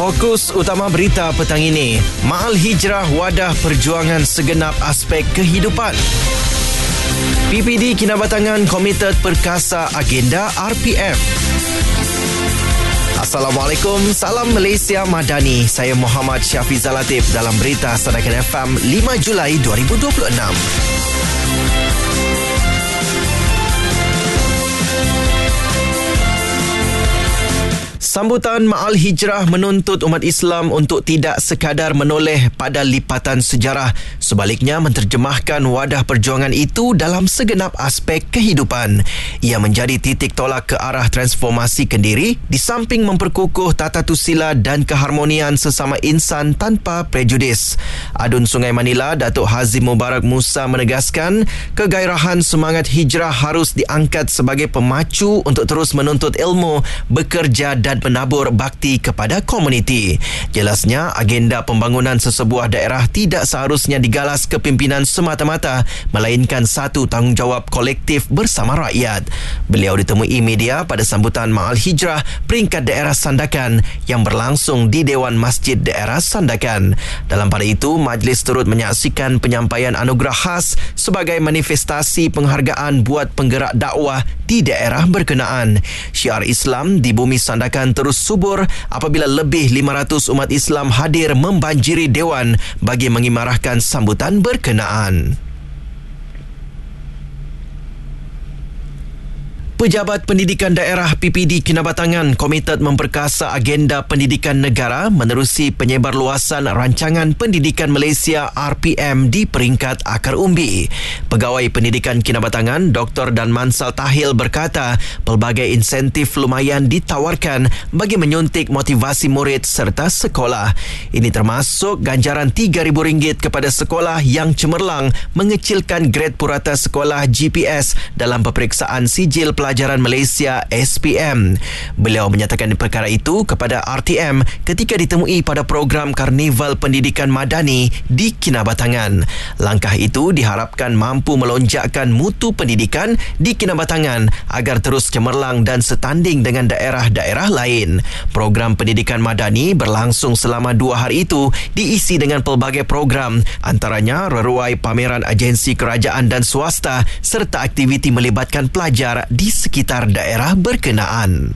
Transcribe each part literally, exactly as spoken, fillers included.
Fokus utama berita petang ini, Ma'al Hijrah wadah perjuangan segenap aspek kehidupan. P P D Kinabatangan komited perkasa agenda R P M. Assalamualaikum, salam Malaysia Madani. Saya Muhammad Syafizal Latif dalam berita Sandakan F M lima Julai dua ribu dua puluh enam. Sambutan Ma'al Hijrah menuntut umat Islam untuk tidak sekadar menoleh pada lipatan sejarah, sebaliknya menterjemahkan wadah perjuangan itu dalam segenap aspek kehidupan. Ia menjadi titik tolak ke arah transformasi kendiri di samping memperkukuh tata tusila dan keharmonian sesama insan tanpa prejudis. Adun Sungai Manila, Datuk Hazim Mubarak Musa menegaskan kegairahan semangat hijrah harus diangkat sebagai pemacu untuk terus menuntut ilmu, bekerja dan menabur bakti kepada komuniti. Jelasnya, agenda pembangunan sesebuah daerah tidak seharusnya digalas kepimpinan semata-mata, melainkan satu tanggungjawab kolektif bersama rakyat. Beliau ditemui media pada sambutan Ma'al Hijrah peringkat daerah Sandakan yang berlangsung di Dewan Masjid Daerah Sandakan. Dalam pada itu, majlis turut menyaksikan penyampaian anugerah khas sebagai manifestasi penghargaan buat penggerak dakwah di daerah berkenaan. Syiar Islam di bumi Sandakan terus subur apabila lebih lima ratus umat Islam hadir membanjiri Dewan bagi mengimarahkan sambutan berkenaan. Pejabat Pendidikan Daerah P P D Kinabatangan komited memperkasa agenda pendidikan negara menerusi penyebarluasan Rancangan Pendidikan Malaysia R P M di peringkat akar umbi. Pegawai Pendidikan Kinabatangan Doktor Dan Mansal Tahil berkata pelbagai insentif lumayan ditawarkan bagi menyuntik motivasi murid serta sekolah. Ini termasuk ganjaran tiga ribu ringgit kepada sekolah yang cemerlang mengecilkan grade purata sekolah G P S dalam peperiksaan sijil pelajaran Pelajaran Malaysia S P M. Beliau menyatakan perkara itu kepada R T M ketika ditemui pada program Karnival Pendidikan Madani di Kinabatangan. Langkah itu diharapkan mampu melonjakkan mutu pendidikan di Kinabatangan agar terus cemerlang dan setanding dengan daerah-daerah lain. Program Pendidikan Madani berlangsung selama dua hari itu diisi dengan pelbagai program, antaranya reruai pameran agensi kerajaan dan swasta serta aktiviti melibatkan pelajar di sekitar daerah berkenaan.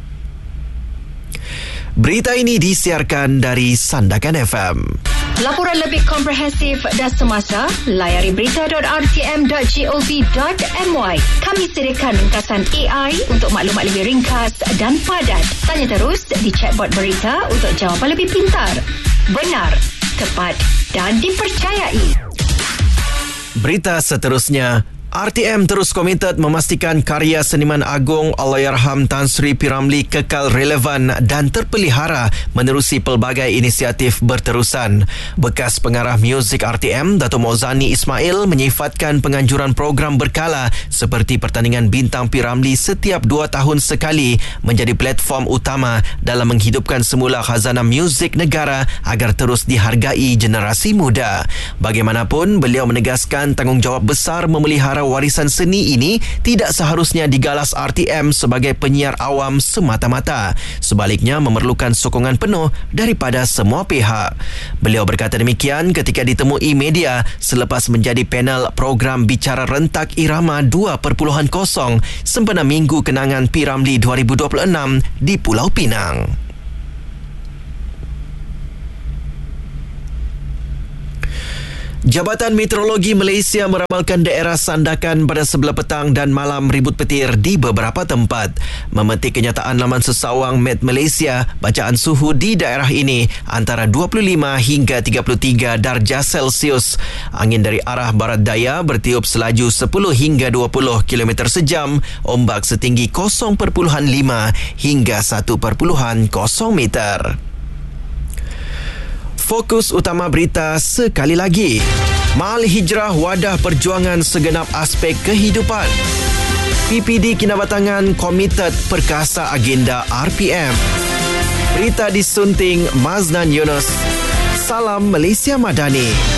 Berita ini disiarkan dari Sandakan F M. Laporan lebih komprehensif dan semasa, layari berita dot r t m dot gov dot my. Kami sediakan ringkasan A I untuk maklumat lebih ringkas dan padat. Tanya terus di chatbot berita untuk jawapan lebih pintar, benar, tepat dan dipercayai. Berita seterusnya, R T M terus komited memastikan karya seniman agung Allahyarham Tan Sri P. Ramlee kekal relevan dan terpelihara menerusi pelbagai inisiatif berterusan. Bekas pengarah muzik R T M, Dato' Mauzani Ismail menyifatkan penganjuran program berkala seperti pertandingan bintang P. Ramlee setiap dua tahun sekali menjadi platform utama dalam menghidupkan semula khazanah muzik negara agar terus dihargai generasi muda. Bagaimanapun, beliau menegaskan tanggungjawab besar memelihara warisan seni ini tidak seharusnya digalas R T M sebagai penyiar awam semata-mata. Sebaliknya memerlukan sokongan penuh daripada semua pihak. Beliau berkata demikian ketika ditemui media selepas menjadi panel program Bicara Rentak Irama dua titik kosong sempena Minggu Kenangan P. Ramlee dua ribu dua puluh enam di Pulau Pinang. Jabatan Meteorologi Malaysia meramalkan daerah Sandakan pada sebelah petang dan malam ribut petir di beberapa tempat. Memetik kenyataan laman sesawang Met Malaysia, bacaan suhu di daerah ini antara dua puluh lima hingga tiga puluh tiga darjah Celsius. Angin dari arah barat daya bertiup selaju sepuluh hingga dua puluh kilometer sejam, ombak setinggi kosong perpuluhan lima hingga satu perpuluhan kosong meter. Fokus utama berita sekali lagi. Ma'al Hijrah wadah perjuangan segenap aspek kehidupan. P P D Kinabatangan komited perkasa agenda R P M. Berita disunting Maznan Yunus. Salam Malaysia Madani.